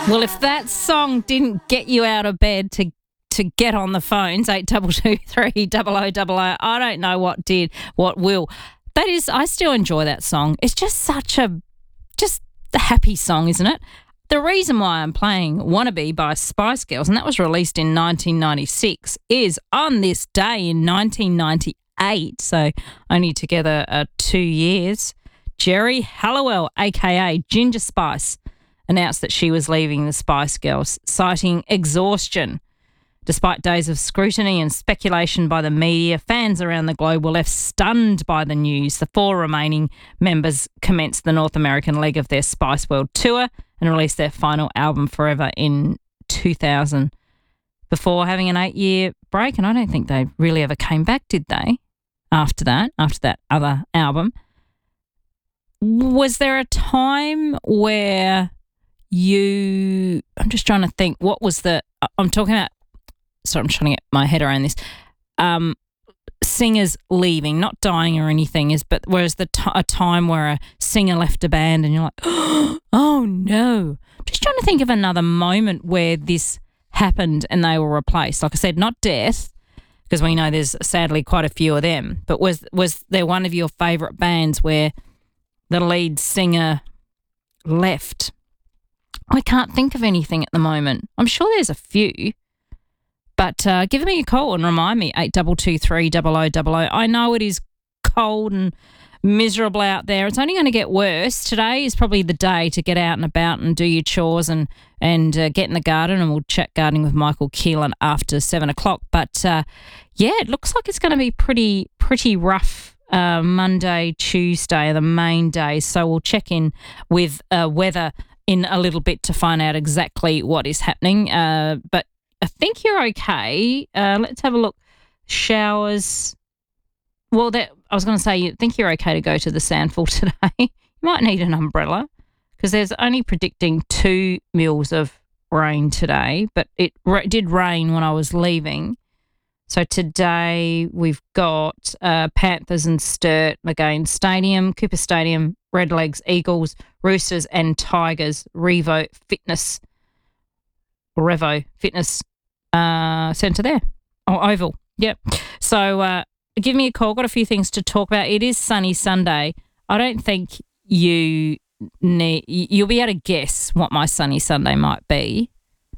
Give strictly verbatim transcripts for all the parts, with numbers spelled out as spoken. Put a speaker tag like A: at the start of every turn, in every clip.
A: Well, if that song didn't get you out of bed to to get on the phones, eight two two three, double oh double oh, I don't know what did, what will. That is, I still enjoy that song. It's just such a, just a happy song, isn't it? The reason why I'm playing Wannabe by Spice Girls, and that was released in nineteen ninety-six, is on this day in nineteen ninety-eight, so only together uh, two years, Geri Halliwell, a k a. Ginger Spice, announced that she was leaving the Spice Girls, citing exhaustion. Despite days of scrutiny and speculation by the media, fans around the globe were left stunned by the news. The four remaining members commenced the North American leg of their Spice World Tour and released their final album, Forever, in two thousand, before having an eight-year break. And I don't think they really ever came back, did they, after that, after that other album? Was there a time where you... I'm just trying to think, what was the... I'm talking about... Sorry, I'm trying to get my head around this. Um, singers leaving, not dying or anything, is but whereas the t- a time where a singer left a band and you're like, oh no. Just trying to think of another moment where this happened and they were replaced. Like I said, not death, because we know there's sadly quite a few of them. But was was there one of your favourite bands where the lead singer left? I can't think of anything at the moment. I'm sure there's a few. But uh, give me a call and remind me, eight two two three, double oh double oh. I know it is cold and miserable out there. It's only going to get worse. Today is probably the day to get out and about and do your chores and, and uh, get in the garden, and we'll chat gardening with Michael Keelan after seven o'clock. But, uh, yeah, it looks like it's going to be pretty pretty rough uh, Monday, Tuesday, the main days. So we'll check in with uh, weather in a little bit to find out exactly what is happening. Uh, but I think you're okay. Uh, let's have a look. Showers. Well, that I was going to say, you think you're okay to go to the Sandful today. You might need an umbrella because there's only predicting two mils of rain today, but it ra- did rain when I was leaving. So today we've got uh, Panthers and Sturt, Magain Stadium, Cooper Stadium, Redlegs, Eagles, Roosters and Tigers, Revo Fitness Revo Fitness uh, Centre there. Oh, Oval. Yep. So uh, give me a call. Got a few things to talk about. It is sunny Sunday. I don't think you need, you'll be able to guess what my sunny Sunday might be.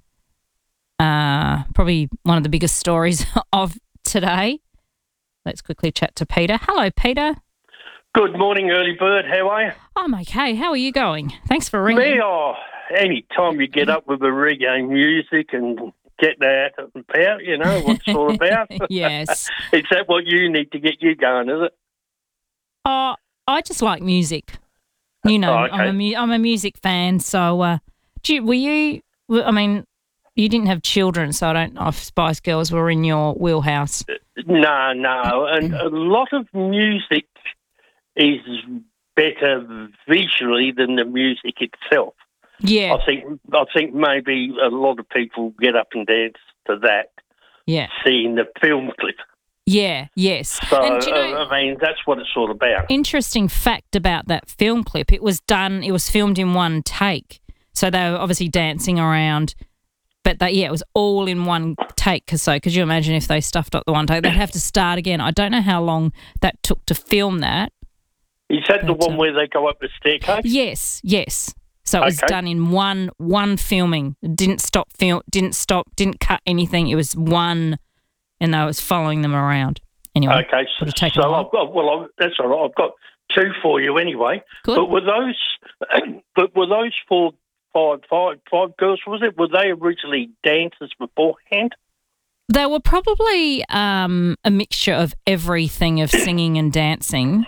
A: Uh, probably one of the biggest stories of today. Let's quickly chat to Peter. Hello, Peter.
B: Good morning, early bird. How are you?
A: I'm okay. How are you going? Thanks for ringing.
B: Me, oh, any time you get up with a reggae music and get that about, you know what it's all about.
A: Yes.
B: Is that what you need to get you going, is it?
A: Oh, I just like music. You know,
B: oh, okay.
A: I'm, a mu- I'm a music fan. So, uh, do you, were you, I mean, you didn't have children, so I don't know if Spice Girls were in your wheelhouse.
B: No, no. And a lot of music is better visually than the music itself.
A: Yeah.
B: I think I think maybe a lot of people get up and dance to that.
A: Yeah.
B: Seeing the film clip.
A: Yeah, yes.
B: So,
A: and do you know,
B: uh, I mean, that's what it's all about.
A: Interesting fact about that film clip, it was done, it was filmed in one take. So they were obviously dancing around, but they, yeah, it was all in one take. Cause so could you imagine if they stuffed up the one take? They'd have to start again. I don't know how long that took to film that.
B: Is that the
A: but,
B: one
A: uh,
B: where they go up the staircase?
A: Yes, yes. So it was
B: Okay.
A: done in one one filming. It didn't stop film. Didn't stop. Didn't cut anything. It was one, and they was following them around. Anyway,
B: Okay, so,
A: would have taken a
B: so
A: while.
B: I've got well, I've, that's all right. I've got two for you anyway.
A: Good.
B: But were those, but were those four, five, five, five girls? Was it? Were they originally dancers beforehand?
A: They were probably um, a mixture of everything of singing and dancing.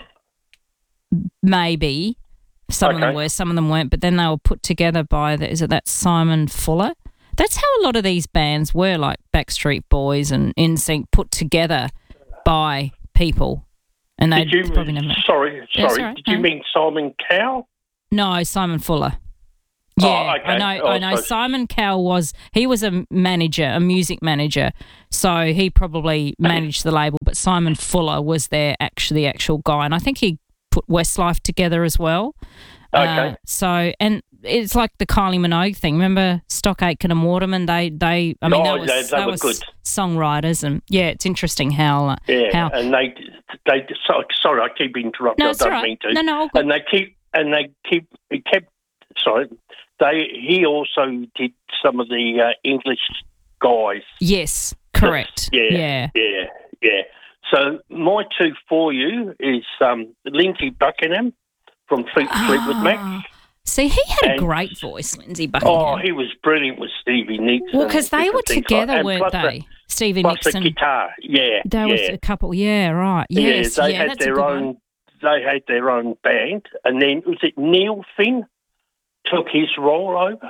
A: Maybe. Some of them
B: Okay.
A: were, some of them weren't, but then they were put together by, the, is it that Simon Fuller? That's how a lot of these bands were, like Backstreet Boys and N Sync, put together by people. And they
B: Did you?
A: probably never...
B: Sorry,
A: Yeah,
B: sorry.
A: sorry,
B: Did you
A: no.
B: mean Simon Cowell?
A: No, Simon Fuller.
B: Oh,
A: Yeah,
B: okay.
A: I know.
B: Oh,
A: I know.
B: so-
A: Simon Cowell was he was a manager, a music manager, so he probably managed the label. But Simon Fuller was their actually the actual guy, and I think he put Westlife together as well.
B: Okay.
A: Uh, so, and it's like the Kylie Minogue thing. Remember Stock Aitken and Waterman? They, they, I mean,
B: Oh,
A: they, was,
B: they- they
A: they
B: were
A: was
B: good.
A: songwriters, and yeah, it's interesting how, uh,
B: Yeah,
A: how.
B: and they, they. So, sorry, I keep interrupting.
A: No,
B: I
A: it's
B: don't
A: all right.
B: mean to.
A: No, no, all good.
B: And they keep, and they keep, he kept. Sorry, they. He also did some of the uh, English guys.
A: Yes, correct.
B: Yeah,
A: yeah.
B: yeah, yeah. So my two for you is um, Lindsay Buckingham from Fleet, Fleetwood Mac.
A: Ah, see, he had
B: And-
A: a great voice, Lindsay Buckingham.
B: Oh, he was brilliant with Stevie Nicks.
A: well,
B: and
A: because they
B: different
A: were
B: things like-
A: together,
B: and
A: weren't
B: plus
A: they?
B: The,
A: Stevie
B: plus
A: Nicks
B: the
A: and
B: guitar, yeah,
A: there
B: yeah.
A: was a couple. Yeah, right. Yes,
B: yeah, they
A: yeah,
B: had
A: that's a
B: their
A: good
B: own.
A: one.
B: They had their own band, and then was it Neil Finn took his role over?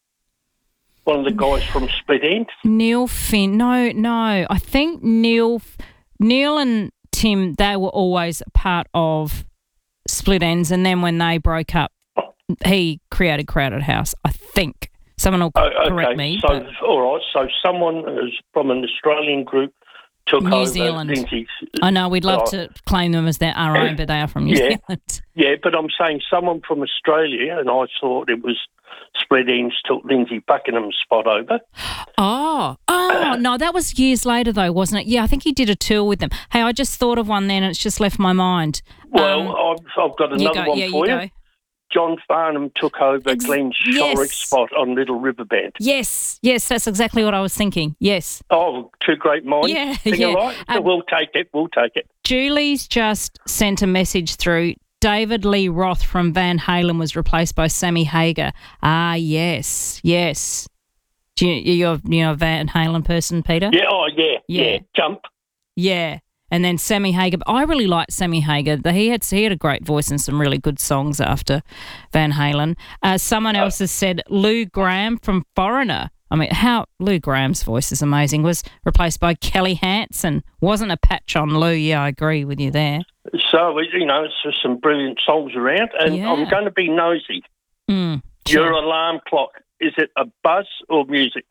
B: One of the guys from Split Enz.
A: Neil Finn. No, no. I think Neil, Neil and Tim, they were always a part of Split Ends, and then when they broke up, he created Crowded House. I think someone will
B: Oh,
A: correct
B: okay,
A: me.
B: so
A: but
B: all right, so someone who's from an Australian group took
A: New
B: over
A: Zealand.
B: Lindsay's.
A: I know we'd love
B: Oh.
A: to claim them as their our own, but they are from New
B: Yeah.
A: Zealand.
B: Yeah, but I'm saying someone from Australia, and I thought it was Split Ends took Lindsay Buckingham's spot over.
A: Oh, oh no, that was years later though, wasn't it? Yeah, I think he did a tour with them. Hey, I just thought of one then, and it's just left my mind.
B: Well,
A: Um,
B: I've, I've got
A: you
B: another
A: go,
B: one
A: yeah,
B: for
A: you
B: you.
A: go.
B: John Farnham took over
A: Ex-
B: Glenn Shorrock's
A: yes.
B: spot on Little River Band.
A: Yes, yes, that's exactly what I was thinking. Yes.
B: Oh, two great minds.
A: Yeah,
B: Think
A: yeah.
B: alike?
A: Um,
B: we'll take it. We'll take it.
A: Julie's just sent a message through. David Lee Roth from Van Halen was replaced by Sammy Hagar. Ah, yes, yes. Do you, you're you know a Van Halen person, Peter?
B: Yeah. Oh, yeah.
A: Yeah.
B: Yeah. Jump.
A: Yeah. And then Sammy Hagar. I really liked Sammy Hagar. He had he had a great voice and some really good songs after Van Halen. Uh, someone else has said Lou Graham from Foreigner. I mean, how Lou Graham's voice is amazing. Was replaced by Kelly Hansen. Wasn't a patch on Lou. Yeah, I agree with you there.
B: So, you know, it's just some brilliant songs around. And
A: Yeah.
B: I'm going to be nosy.
A: Mm,
B: Your
A: sure.
B: alarm clock, is it a buzz or music?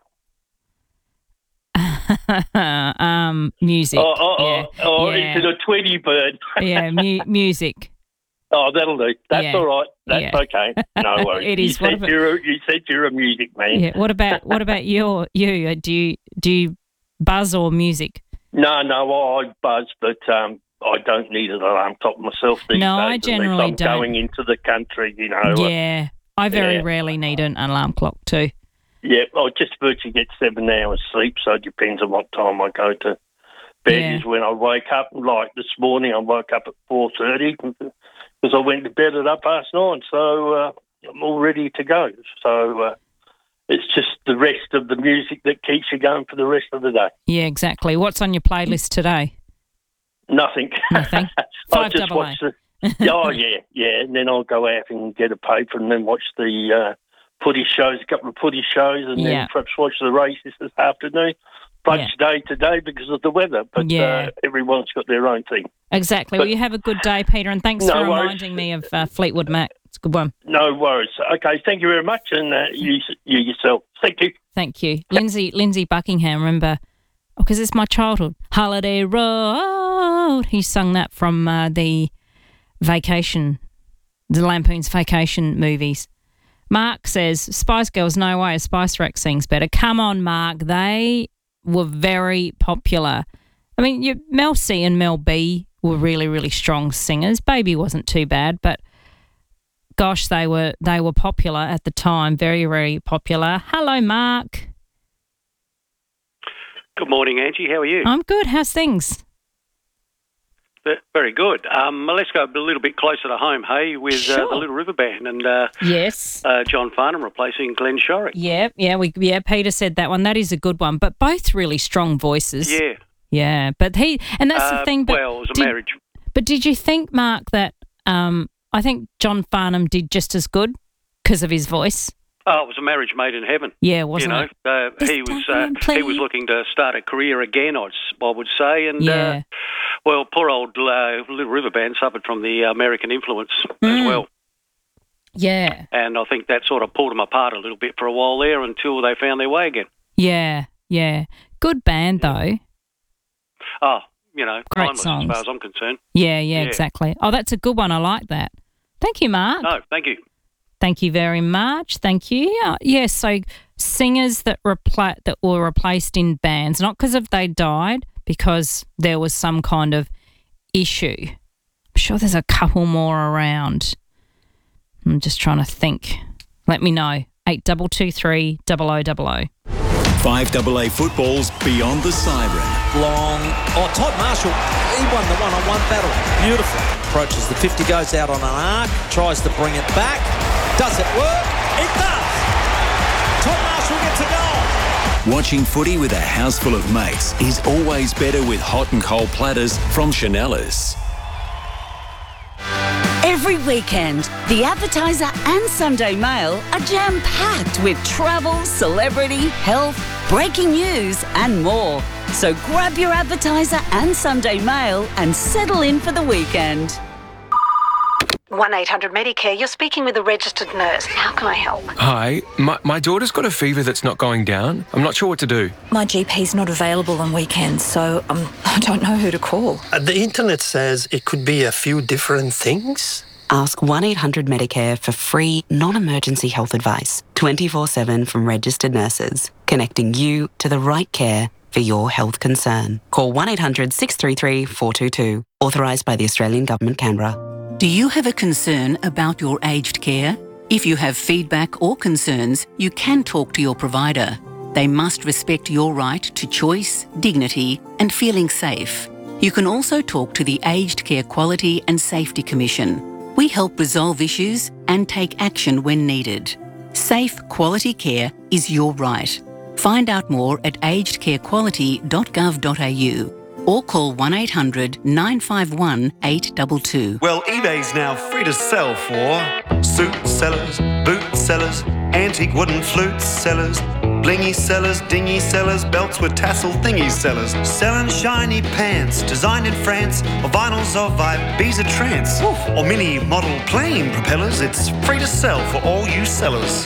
A: um, music.
B: Oh, oh,
A: yeah,
B: oh, or
A: yeah.
B: is it a Tweety bird?
A: yeah, mu- music.
B: Oh, that'll do. That's
A: Yeah.
B: all right. That's
A: Yeah.
B: okay. No worries.
A: It is.
B: You
A: What
B: said
A: about-
B: you're a, you said you're a music man.
A: Yeah. What about what about your you? Do you do you buzz or music?
B: No, no, I buzz, but um, I don't need an alarm clock myself these
A: No,
B: days.
A: I
B: unless
A: generally
B: I'm
A: don't.
B: going into the country, you know.
A: Yeah, I very
B: yeah.
A: rarely need an alarm clock too.
B: Yeah, I just virtually get seven hours sleep, so it depends on what time I go to bed
A: Yeah.
B: is when I wake up. Like this morning, I woke up at four thirty because I went to bed at up past nine, so uh, I'm all ready to go. So uh, it's just the rest of the music that keeps you going for the rest of the day.
A: Yeah, exactly. What's on your playlist today?
B: Nothing.
A: Nothing.
B: I
A: Five
B: just
A: double A.
B: watch the. Oh yeah, yeah, and then I'll go out and get a paper and then watch the uh, footy shows, a couple of footy shows, and
A: Yeah.
B: then perhaps watch the races this afternoon. Bunch day today because of the weather, but
A: Yeah.
B: uh, everyone's got their own thing.
A: Exactly.
B: But-
A: well, you have a good day, Peter, and thanks
B: No
A: for
B: worries.
A: reminding me of uh, Fleetwood Mac. It's a good one.
B: No worries. Okay, thank you very much, and uh, you, you yourself. Thank you.
A: Thank you, Lindsay. Lindsay Buckingham. Remember, because it's my childhood. Holiday Road. He sung that from uh, the Vacation, the Lampoon's Vacation movies. Mark says Spice Girls. No way, a Spice Rack sings better. Come on, Mark. They were very popular. I mean, you, Mel C and Mel B were really, really strong singers. Baby wasn't too bad, but gosh, they were they were popular at the time. Very, very popular. Hello, Mark.
C: Good morning, Angie. How are you?
A: I'm good. How's things?
C: Ve- Very good. Um, well, let's go a little bit closer to home, hey, with uh,
A: Sure.
C: the Little River Band and uh,
A: Yes.
C: uh, John Farnham replacing Glenn Shorrock.
A: Yeah, yeah, we yeah, Peter said that one. That is a good one, but both really strong voices.
C: Yeah.
A: Yeah, but he and that's the
C: Uh,
A: thing. But
C: well, it was a
A: did,
C: marriage.
A: But did you think, Mark, that um, I think John Farnham did just as good because of his voice?
C: Oh, it was a marriage made in heaven.
A: Yeah, wasn't
C: you know,
A: it?
C: Uh,
A: This
C: he was uh,
A: time,
C: he was
A: please.
C: looking to start a career again, I'd, s- I would say. And
A: Yeah.
C: uh, well, poor old uh, Little River Band suffered from the American influence
A: Mm.
C: as well.
A: Yeah,
C: And I think that sort of pulled them apart a little bit for a while there until they found their way again.
A: yeah, yeah. Good band though.
C: Oh, you know,
A: Great
C: timeless
A: songs.
C: as far as I'm concerned.
A: Yeah, yeah,
C: Yeah.
A: exactly. Oh, that's a good one. I like that. Thank you, Mark.
C: No, thank you.
A: Thank you very much. Thank you. Uh, yeah, so singers that repla- that were replaced in bands, not because of they died, because there was some kind of issue. I'm sure there's a couple more around. I'm just trying to think. Let me know. eight two two three, double oh double oh.
D: five A A football's Beyond the Siren.
E: Long. Oh, Todd Marshall, he won the one-on-one battle. Beautiful. Approaches the fifty, goes out on an arc, tries to bring it back. Does it work? It does. Todd Marshall gets a goal.
D: Watching footy with a house full of mates is always better with hot and cold platters from Chanellas.
F: Every weekend, the Advertiser and Sunday Mail are jam-packed with travel, celebrity, health, breaking news and more. So grab your Advertiser and Sunday Mail and settle in for the weekend.
G: one eight hundred Medicare, you're speaking with a registered nurse. How can I help?
H: Hi, my, my daughter's got a fever that's not going down. I'm not sure what to do.
I: My G P's not available on weekends, so um, I don't know who to call.
J: Uh, the internet says it could be a few different things.
K: Ask one eight hundred Medicare for free, non-emergency health advice, twenty-four seven from registered nurses, connecting you to the right care for your health concern. Call one eight hundred six three three four two two, authorised by the Australian Government, Canberra.
L: Do you have a concern about your aged care? If you have feedback or concerns, you can talk to your provider. They must respect your right to choice, dignity, and feeling safe. You can also talk to the Aged Care Quality and Safety Commission. We help resolve issues and take action when needed. Safe, quality care is your right. Find out more at aged care quality dot gov dot a u or call one eight hundred nine five one eight two two.
M: Well, eBay's now free to sell for suit sellers, boot sellers, antique wooden flute sellers, blingy sellers, dingy sellers, belts with tassel thingy sellers, selling shiny pants designed in France, or vinyls of Ibiza trance, or mini model plane propellers. It's free to sell for all you sellers.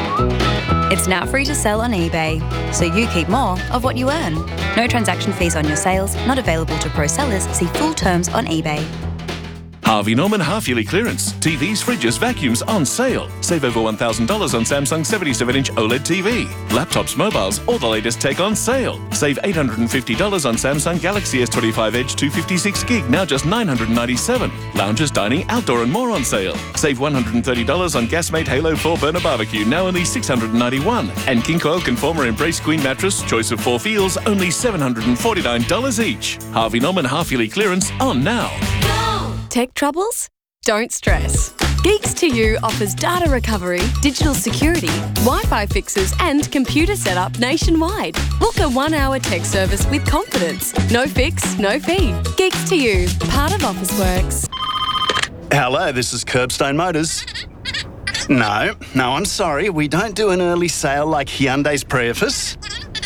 N: It's now free to sell on eBay, so you keep more of what you earn. No transaction fees on your sales, not available to pro sellers. See full terms on eBay.
O: Harvey Norman half-yearly clearance. T Vs, fridges, vacuums on sale. Save over one thousand dollars on Samsung seventy-seven inch OLED T V. Laptops, mobiles, all the latest tech on sale. Save eight hundred fifty dollars on Samsung Galaxy S twenty-five Edge two fifty-six gig, now just nine hundred ninety-seven dollars. Lounges, dining, outdoor and more on sale. Save one hundred thirty dollars on Gasmate Halo four burner barbecue, now only six hundred ninety-one dollars. And King Coil Conformer Embrace Queen mattress, choice of four feels, only seven hundred forty-nine dollars each. Harvey Norman half-yearly clearance on now.
P: Tech troubles? Don't stress. Geeks to You offers data recovery, digital security, Wi-Fi fixes and computer setup nationwide. Book a one-hour tech service with confidence. No fix, no fee. Geeks to You, part of Officeworks.
M: Hello, this is Curbstone Motors. No, no, I'm sorry. We don't do an early sale like Hyundai's Prius.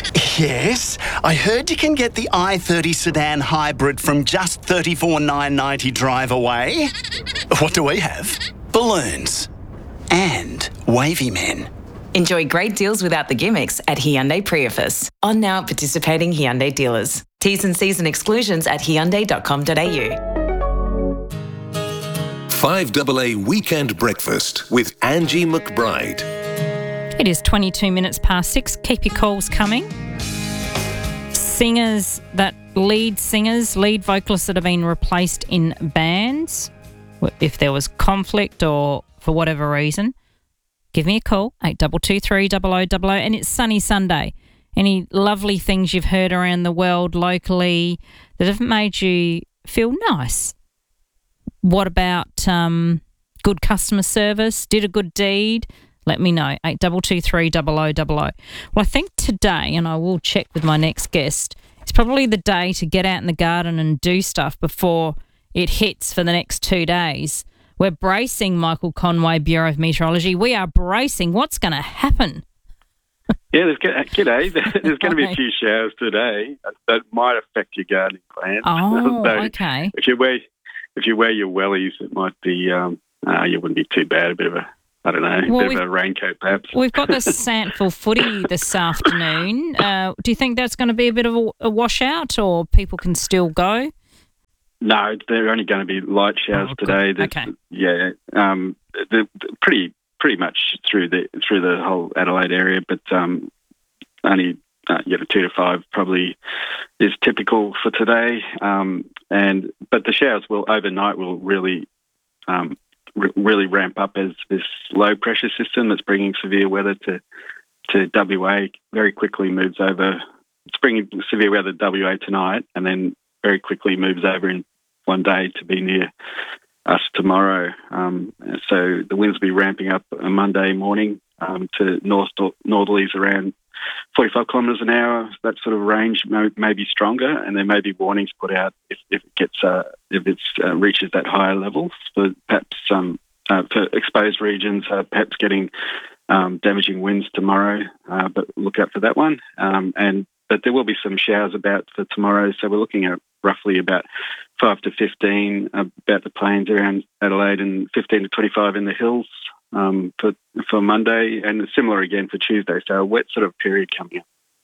M: Yes, I heard you can get the i thirty sedan hybrid from just thirty-four thousand nine hundred ninety drive away. What do we have? Balloons. And wavy men.
Q: Enjoy great deals without the gimmicks at Hyundai Prius. On now at participating Hyundai dealers. T's and C's and exclusions at hyundai dot com dot a u.
D: five A A Weekend Breakfast with Angie McBride.
A: It is twenty-two minutes past six. Keep your calls coming. Singers, that lead singers, lead vocalists that have been replaced in bands, if there was conflict or for whatever reason, give me a call, eight two two three, double oh double oh, and it's Sunny Sunday. Any lovely things you've heard around the world locally that have made you feel nice? What about um, good customer service? Did a good deed? Let me know, eight two two three, double oh double oh. Well, I think today, and I will check with my next guest, it's probably the day to get out in the garden and do stuff before it hits for the next two days. We're bracing, Michael Conway, Bureau of Meteorology. We are bracing. What's going to happen?
R: Yeah, there's, g'day. There's going to be a few showers today that might affect your gardening plants.
A: Oh,
R: so
A: okay.
R: If you wear, if you wear your wellies, it might be, um, uh, you wouldn't be too bad, a bit of a I don't know,
A: well,
R: a bit of a raincoat perhaps.
A: We've got the Sandful footy this afternoon. Uh, do you think that's going to be a bit of a, a washout or people can still go?
R: no, they're only going to be light showers
A: Oh, good.
R: today. There's-
A: Okay.
R: Yeah, um, they're they're pretty pretty much through the through the whole Adelaide area, but um, only uh, yeah, two to five probably is typical for today. Um, and but the showers will overnight will really um, re- really ramp up as this low pressure system that's bringing severe weather to to W A very quickly moves over. It's bringing severe weather to W A tonight, and then very quickly moves over in one day to be near us tomorrow. Um, so the winds will be ramping up on Monday morning um, to north northerlies around forty-five kilometres an hour. That sort of range may, may be stronger, and there may be warnings put out if, if it gets uh, if it uh, reaches that higher level for perhaps um, uh, for exposed regions, uh, perhaps getting um, damaging winds tomorrow. Uh, but look out for that one. Um, and but there will be some showers about for tomorrow, so we're looking at roughly about five to fifteen about the plains around Adelaide, and fifteen to twenty-five in the hills um, for for Monday, and similar again for Tuesday. So a wet sort of period coming up.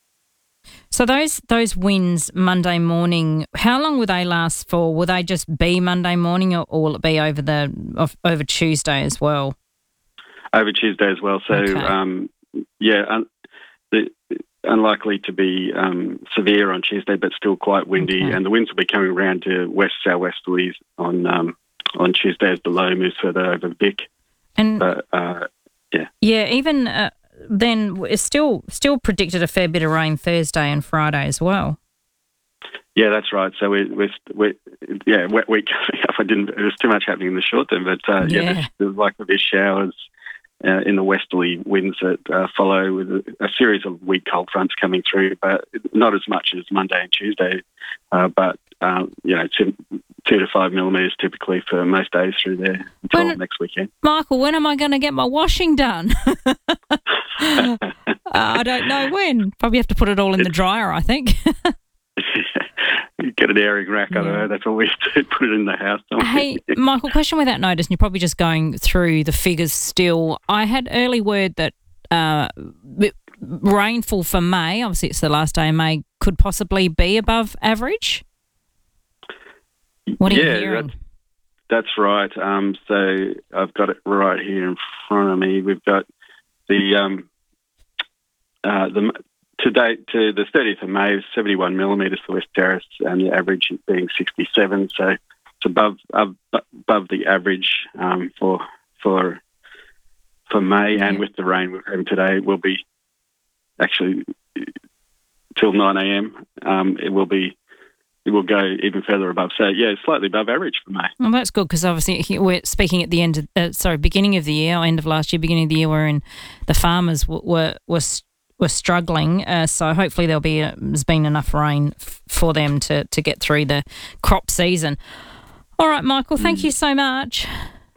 A: So those those winds Monday morning, how long will they last for? Will they just be Monday morning, or, or will it be over the over Tuesday as well?
R: Over Tuesday as well. So
A: Okay.
R: um, yeah, un- the, unlikely to be um, severe on Tuesday, but still quite windy,
A: Okay.
R: and the winds will be coming around to west southwesterlies on um, on Tuesday as the low moves further over Vic.
A: And
R: But uh, yeah.
A: yeah, even uh, then, it's still still predicted a fair bit of rain Thursday and Friday as well.
R: Yeah, that's right. So we we we yeah, wet week coming up. I didn't. There's too much happening in the short term, but uh, yeah,
A: Yeah.
R: there's, there's likely to be showers uh, in the westerly winds that uh, follow with a, a series of weak cold fronts coming through, but not as much as Monday and Tuesday. Uh, but um, you know, two, two to five millimetres typically for most days through there until
A: When-
R: next weekend.
A: Michael, when am I going to get my washing done? uh, I don't know when. Probably have to put it all in the dryer, I think.
R: You get an airing rack. I don't know. That's what we do. Put it in the house. Don't we?
A: Hey, Michael, question without notice, and you're probably just going through the figures still. I had early word that uh, rainfall for May, obviously it's the last day of May, could possibly be above average. What are
R: yeah,
A: you hearing?
R: That's, that's right. Um, so I've got it right here in front of me. We've got the um, uh, the to date to the thirtieth of May, seventy-one millimetres for West Terrace, and the average being sixty-seven. So it's above above, above the average um, for for for May, and with the rain we're having today, it will be actually till nine a.m. Um, it will be. It will go even further above. So, yeah, slightly above average for May.
A: Well, that's good because obviously he- we're speaking at the end of, uh, sorry, beginning of the year, or end of last year, beginning of the year, wherein the farmers w- were were s- were struggling. Uh, so hopefully there'll be a, there's been enough rain f- for them to to get through the crop season. All right, Michael, thank you so much.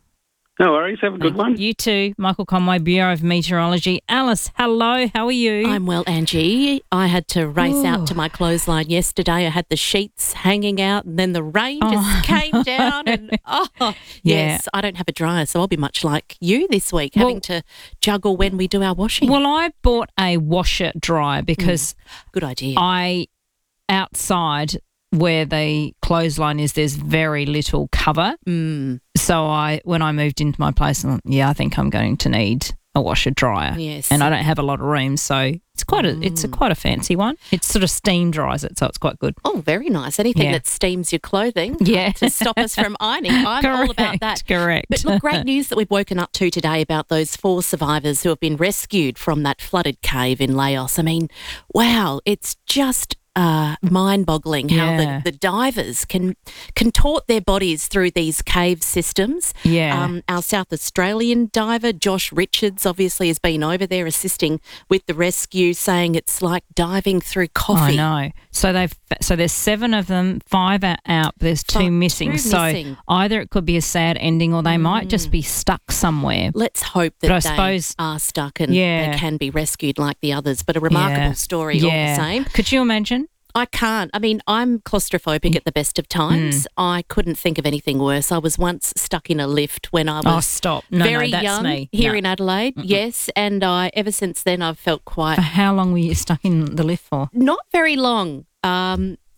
R: No worries. Have a good one.
A: You too. Michael Conway, Bureau of Meteorology. Alice, hello. How are you?
S: I'm well, Angie. I had to race
A: Ooh.
S: out to my clothesline yesterday. I had the sheets hanging out, and then the rain
A: Oh.
S: just came down. And oh,
A: Yeah.
S: yes, I don't have a dryer, so I'll be much like you this week, having
A: Well-
S: to juggle when we do our washing.
A: Well, I bought a washer dryer because
S: good idea.
A: I outside where the clothesline is, there's very little cover.
S: Mm.
A: So I, when I moved into my place, I thought, yeah, I think I'm going to need a washer dryer.
S: Yes.
A: And I don't have a lot of room, so it's quite a it's a quite a fancy one. It sort of steam dries it, so it's quite good.
S: Oh, very nice. Anything
A: Yeah.
S: that steams your clothing
A: Yeah.
S: to stop us from ironing. I'm all about that.
A: Correct.
S: But look, great news that we've woken up to today about those four survivors who have been rescued from that flooded cave in Laos. I mean, wow, it's just uh, mind-boggling how
A: Yeah.
S: the, the divers can contort their bodies through these cave systems.
A: Yeah.
S: Um, our South Australian diver, Josh Richards, obviously has been over there assisting with the rescue, saying it's like diving through coffee.
A: I know. So they've so there's seven of them, five are out. There's two
S: Five-
A: missing.
S: two
A: so
S: missing.
A: either it could be a sad ending, or they might just be stuck somewhere.
S: Let's hope that
A: But I
S: they
A: suppose-
S: are stuck and
A: Yeah.
S: they can be rescued like the others. But a remarkable
A: Yeah.
S: story all
A: Yeah.
S: the same.
A: Could you imagine?
S: I can't. I mean, I'm claustrophobic at the best of times.
A: Mm.
S: I couldn't think of anything worse. I was once stuck in a lift when I was
A: Oh, stop. No, no,
S: very
A: that's
S: young
A: me.
S: here
A: No.
S: in Adelaide. Yes, and I ever since then I've felt quite
A: For how long were you stuck in the lift for?
S: not very long. Um,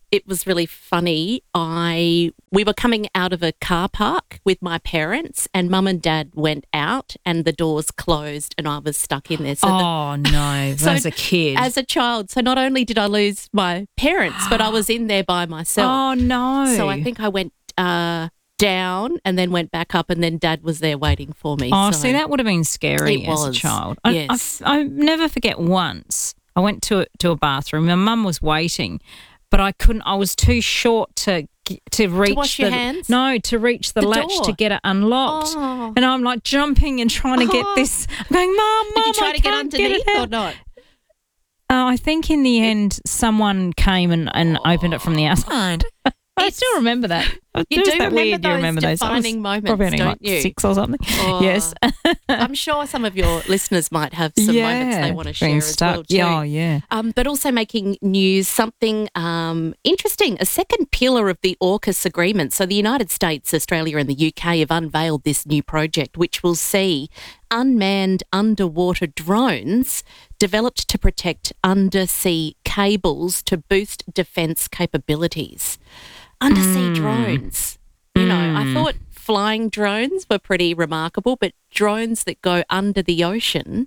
S: it was really funny. I we were coming out of a car park with my parents, and Mum and Dad went out, and the doors closed, and I was stuck in there. So
A: oh
S: the,
A: no!
S: so
A: as a kid,
S: as a child. So not only did I lose my parents, but I was in there by myself.
A: Oh no!
S: So I think I went uh, down and then went back up, and then Dad was there waiting for me.
A: Oh,
S: so
A: see, that would have been scary
S: it
A: as
S: was.
A: a child.
S: Yes.
A: I, I, I never forget once I went to a, to a bathroom. My mum was waiting, but I couldn't. I was too short to to reach
S: to wash
A: the
S: your hands?
A: no to reach the,
S: The
A: latch
S: door?
A: to get it unlocked.
S: Oh.
A: And I'm like jumping and trying to get
S: Oh.
A: this. I'm going, Mum,
S: Did
A: Mum,
S: you try
A: I
S: to get
A: can't
S: underneath
A: it
S: or
A: out."
S: not?
A: Uh, I think in the end, someone came and, and opened it from the outside. I still remember that.
S: You
A: It was
S: do
A: that
S: remember
A: weird.
S: those
A: you remember those? I was
S: defining moments,
A: probably only
S: don't
A: like
S: you?
A: six or something.
S: Oh.
A: Yes.
S: I'm sure some of your listeners might have some
A: Yeah,
S: moments they want to
A: been
S: share as
A: stuck.
S: well too.
A: Yeah, oh, yeah.
S: Um, but also making news, something um, interesting, a second pillar of the AUKUS agreement. So the United States, Australia and the U K have unveiled this new project which will see unmanned underwater drones developed to protect undersea cables to boost defence capabilities. Undersea
A: Mm.
S: drones. You know, I
A: Mm.
S: thought flying drones were pretty remarkable, but drones that go under the ocean,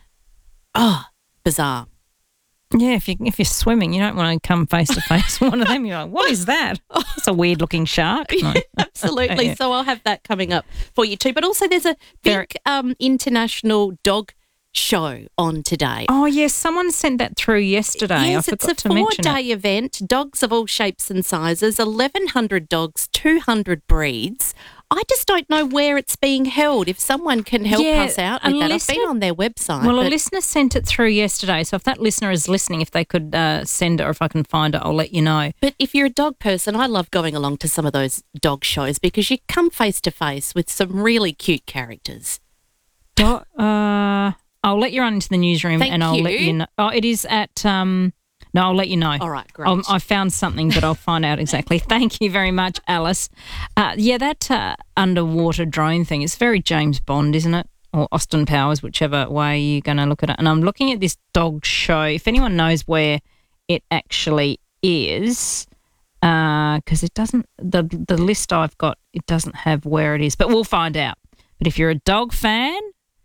S: oh, bizarre.
A: Yeah, if you if you're swimming, you don't want to come face to face with one of them. You're like, what is that? It's a weird looking shark. No.
S: Absolutely.
A: Yeah.
S: So I'll have that coming up for you too. But also there's a big um, international dog show on today.
A: Oh yes, someone sent that through yesterday.
S: Yes,
A: I
S: it's
A: forgot
S: a
A: to mention
S: four-day
A: it.
S: event. Dogs of all shapes and sizes, eleven hundred dogs, two hundred breeds. I just don't know where it's being held. If someone can help
A: Yeah,
S: us out
A: a
S: with that. I've
A: listener-
S: been on their website.
A: Well, a
S: but-
A: listener sent it through yesterday. So if that listener is listening, if they could uh, send it or if I can find it, I'll let you know.
S: But if you're a dog person, I love going along to some of those dog shows because you come face to face with some really cute characters.
A: Do- uh, I'll let you run into the newsroom
S: Thank
A: and I'll let
S: you.
A: you know. Oh, it is at. Um, no, I'll let you know.
S: All right, great.
A: Um, I found something, but I'll find out exactly. Thank you very much, Alice. Uh, yeah, that uh, underwater drone thing is very James Bond, isn't it? Or Austin Powers, whichever way you're going to look at it. And I'm looking at this dog show. If anyone knows where it actually is, because it doesn't, the the list I've got, it doesn't have where it is, but we'll find out. But if you're a dog fan,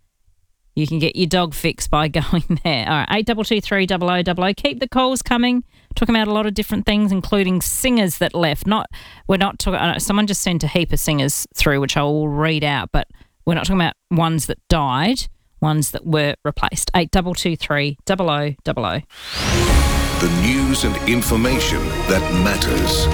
A: you can get your dog fix by going there. All right, eight two two three double oh double oh. Keep the calls coming. Talking about a lot of different things, including singers that left. Not we're not talking. Uh, someone just sent a heap of singers through, which I will read out. But we're not talking about ones that died, ones that were replaced. Eight two two three double oh double oh.
D: The news and information that matters.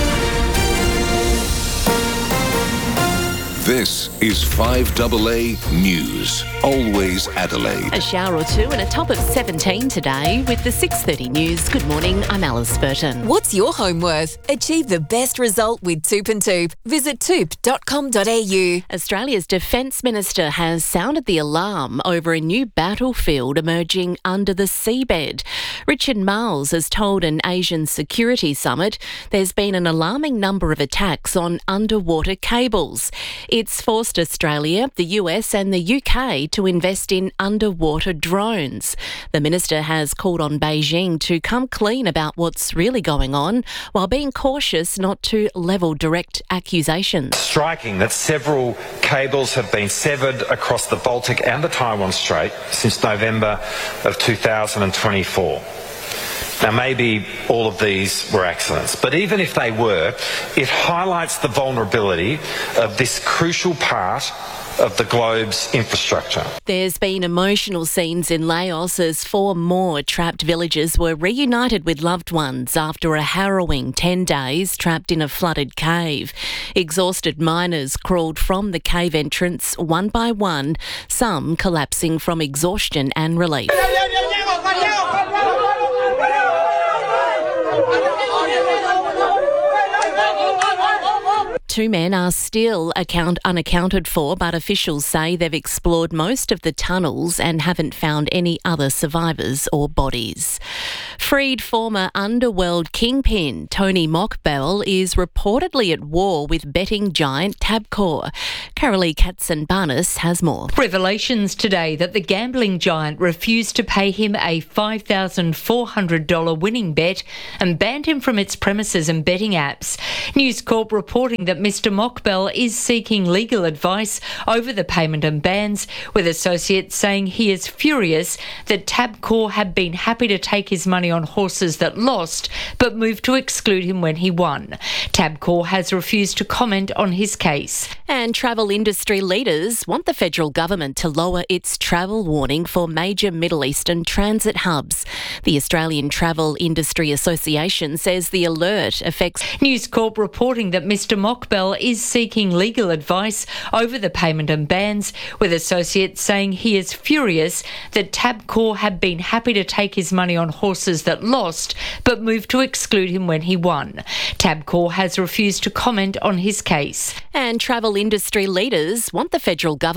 D: This is five A A News. Always Adelaide.
S: A shower or two and a top of seventeen today with the six thirty news. Good morning, I'm Alice Burton.
T: What's your home worth? Achieve the best result with Toop and Toop. Visit toop dot com dot a u.
S: Australia's Defence Minister has sounded the alarm over a new battlefield emerging under the seabed. Richard Marles has told an Asian Security Summit there's been an alarming number of attacks on underwater cables. It's forced Australia, the U S and the U K to invest in underwater drones. The minister has called on Beijing to come clean about what's really going on while being cautious not to level direct accusations.
U: Striking that several cables have been severed across the Baltic and the Taiwan Strait since November of two thousand twenty-four. Now, maybe all of these were accidents, but even if they were, it highlights the vulnerability of this crucial part of the globe's infrastructure.
S: There's been emotional scenes in Laos as four more trapped villagers were reunited with loved ones after a harrowing ten days trapped in a flooded cave. Exhausted miners crawled from the cave entrance one by one, some collapsing from exhaustion and relief. Two men are still account unaccounted for, but officials say they've explored most of the tunnels and haven't found any other survivors or bodies. Freed former underworld kingpin Tony Mockbell is reportedly at war with betting giant Tabcorp. Carolee Katzenbarnis has more.
B: Revelations today that the gambling giant refused to pay him a five thousand four hundred dollars winning bet and banned him from its premises and betting apps. News Corp reporting that Mister Mockbell is seeking legal advice over the payment and bans, with associates saying he is furious that Tabcorp had been happy to take his money on horses that lost, but moved to exclude him when he won. Tabcorp has refused to comment on his case.
S: And travel industry leaders want the federal government to lower its travel warning for major Middle Eastern transit hubs. The Australian Travel Industry Association says the alert affects...
B: News Corp reporting that Mister Mockbell is seeking legal advice over the payment and bans, with associates saying he is furious that Tabcorp had been happy to take his money on horses that lost, but moved to exclude him when he won. Tabcorp has refused to comment on his case.
S: And travel industry leaders want the federal government